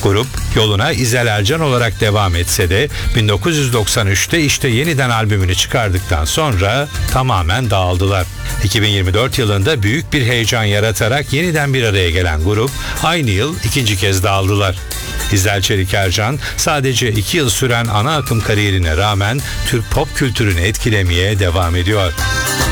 Grup yoluna İzel Ercan olarak devam etse de 1993'te işte yeniden albümünü çıkardıktan sonra tamamen dağıldılar. 2024 yılında büyük bir heyecan yaratarak yeniden bir araya gelen grup aynı yıl ikinci kez dağıldılar. İzel Çelik Ercan sadece 2 yıl süren ana akım kariyerine rağmen Türk pop kültürünü etkilemeye devam ediyor.